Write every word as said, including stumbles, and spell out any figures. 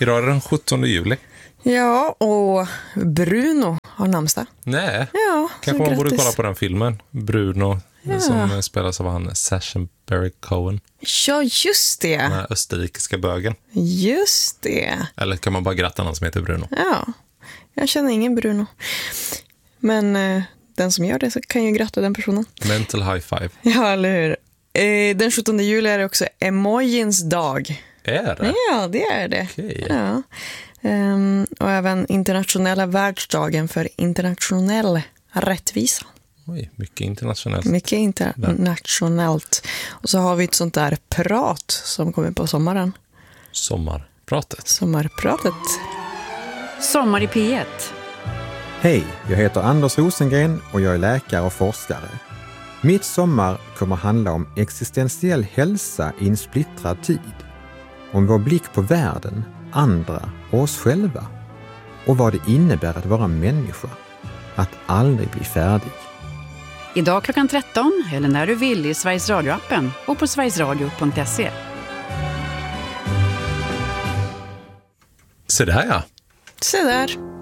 Idag är det den sjuttonde juli. Ja, och Bruno har namnsdag. Nej, ja, kanske man grattis. borde kolla på den filmen. Bruno, ja. som spelas av han Sacha Baron Cohen. Ja, just det. Den här österrikiska bögen. Just det. Eller kan man bara gratta någon som heter Bruno? Ja, jag känner ingen Bruno. Men eh, den som gör det så kan ju gratta den personen. Mental high five. Ja, eller hur? Eh, den sjuttonde juli är det också emojins dag. Är det? Ja, det är det. Okej. Ja. Um, och även internationella världsdagen för internationell rättvisa. Oj, mycket internationellt. Mycket internationellt. Och så har vi ett sånt där prat som kommer på sommaren. Sommarpratet. Sommarpratet. Sommar i P ett. Hej, jag heter Anders Rosengren och jag är läkare och forskare. Mitt sommar kommer handla om existentiell hälsa i en splittrad tid. Om vår blick på världen, andra och oss själva. Och vad det innebär att vara människa. Att aldrig bli färdig. Idag klockan tretton eller när du vill i Sveriges Radio-appen och på sverigesradio punkt se. Så där ja. Så där.